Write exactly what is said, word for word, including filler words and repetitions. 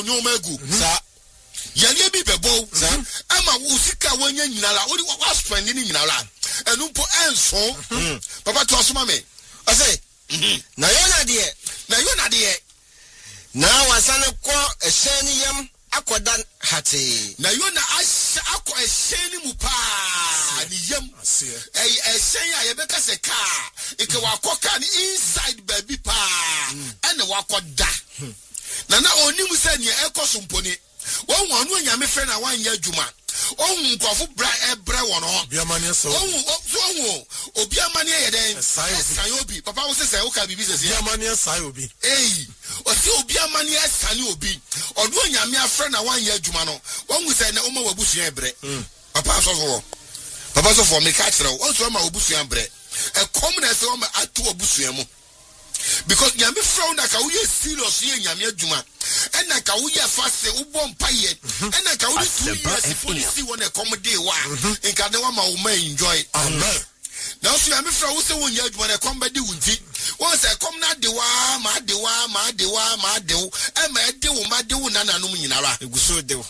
no megu sa yale bi bebo sa ama wo sika wanya nyinara wo wa spend ni nyinara enu po enso papa to asoma me I say na yo na de na yo na de na wasane ko eheni yam akoda hate na yo na akọ eheni mu pa ni yam eh eheni a ye beka se car ike wakoka ni inside baby pa ene wakoda na na oni mu se ni ekoso mponi won wonu anyame fe na wan ya adwuma ohun nkofo bra ebra won ho biamane so ohun ohun obiamane ye den sai obi papa wo se se wo ka bibi se se biamane sai obi eh o se obiamane asane obi odo anyame afre na wan ya adwuma no won se na o ma wabusu ebre papa so so papa so for me ka kire o so ma wabusu ebre e kom na se o ma atu wabusu mu because nyame frown na ka wo ye serious ye nyame adwuma ena ka wo ye fast wo bom paye ena ka wo two years policy won e come day wa nka de wa ma wo ma enjoy amen now so nyame frown wo se wo nya adwuma na come be di wunti wo se come na de wa ma de wa ma de wa ma de wo e ma de wo ma de wo nananom nyinara eguso de wo